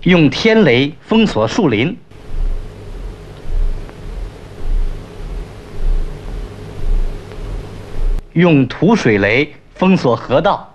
用天雷封锁树林，用土水雷封锁河道。